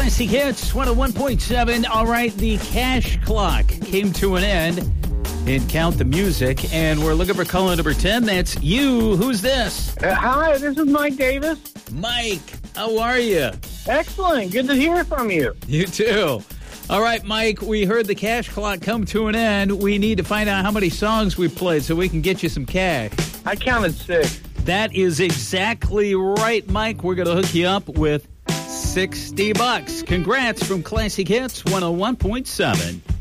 Classic Hits 101.7. All right, the cash clock came to an end in Count the Music, and we're looking for caller number 10. That's you. Who's this? Hi, this is Mike Davis. Mike, how are you? Excellent. Good to hear from you. You too. All right, Mike, we heard the cash clock come to an end. We need to find out how many songs we played so we can get you some cash. I counted 6. That is exactly right, Mike. We're going to hook you up with $60. Congrats from Classic Hits 101.7.